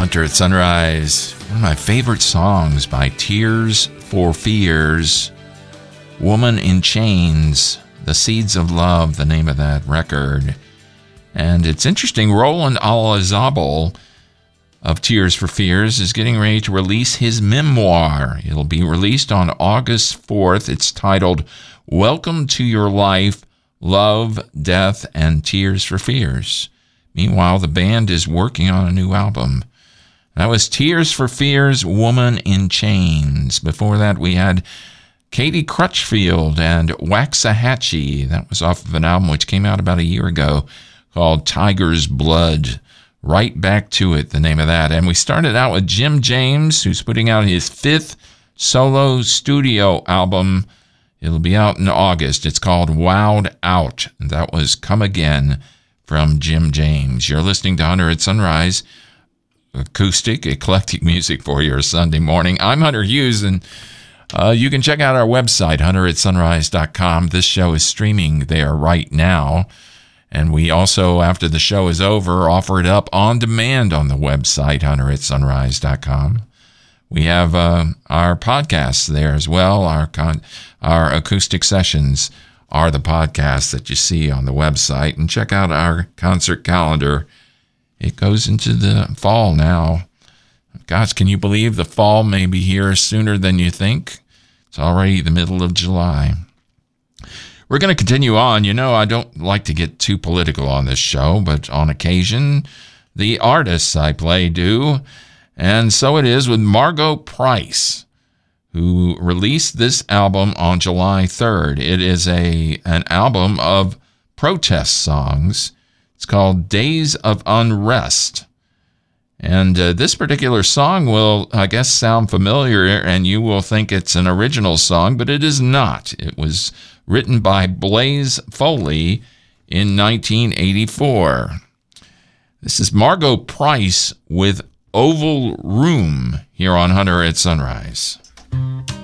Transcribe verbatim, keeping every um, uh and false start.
Hunter at Sunrise. One of my favorite songs by Tears for Fears. Woman in Chains. The Seeds of Love, the name of that record. And it's interesting, Roland Olazabal of Tears for Fears is getting ready to release his memoir. It'll be released on August fourth. It's titled Welcome to Your Life, Love, Death, and Tears for Fears. Meanwhile, the band is working on a new album. That was Tears for Fears, Woman in Chains. Before that, we had Katie Crutchfield and Waxahachie. That was off of an album which came out about a year ago called Tiger's Blood. Right Back to It, the name of that. And we started out with Jim James, who's putting out his fifth solo studio album. It'll be out in August. It's called Wowed Out. And that was Come Again from Jim James. You're listening to Hunter at Sunrise. Acoustic, eclectic music for your Sunday morning. I'm Hunter Hughes, and uh, you can check out our website, hunter at sunrise dot com. This show is streaming there right now. And we also, after the show is over, offer it up on demand on the website, hunter at sunrise dot com. We have uh, our podcasts there as well. Our con- our acoustic sessions are the podcasts that you see on the website. And check out our concert calendar. It goes into the fall now. Gosh, can you believe the fall may be here sooner than you think? It's already the middle of July. We're going to continue on. You know, I don't like to get too political on this show, but on occasion, the artists I play do. And so it is with Margo Price, who released this album on July third. It is a an album of protest songs. It's called Days of Unrest. And uh, this particular song will, I guess, sound familiar, and you will think it's an original song, but it is not. It was written by Blaze Foley in nineteen eighty-four. This is Margo Price with Oval Room here on Hunter at Sunrise.